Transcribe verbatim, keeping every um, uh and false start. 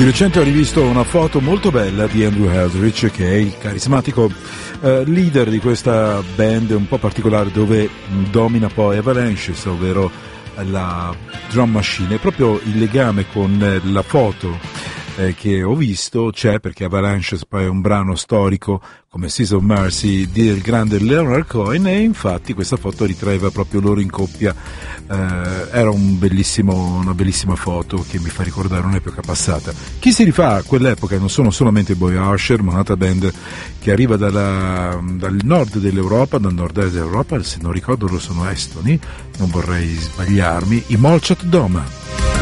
Di recente ho rivisto una foto molto bella di Andrew Eldridge, che è il carismatico eh, leader di questa band un po' particolare, dove domina poi Avalanches, ovvero la drum machine. E proprio il legame con la foto eh, che ho visto c'è, perché Avalanches poi è un brano storico come Seas of Mercy del grande Leonard Cohen, e infatti questa foto ritraeva proprio loro in coppia. Eh, era un bellissimo, una bellissima foto che mi fa ricordare un'epoca passata. Chi si rifà a quell'epoca non sono solamente i Boy Archer, ma un'altra band che arriva dalla, dal nord dell'Europa, dal nord-est dell'Europa, se non ricordo loro sono estoni, non vorrei sbagliarmi, i Molchat Doma.